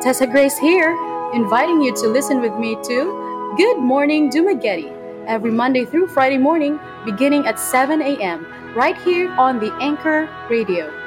Tessa Grace here, inviting you to listen with me to Good Morning Dumaguete every Monday through Friday morning beginning at 7 a.m. right here on the Anchor Radio.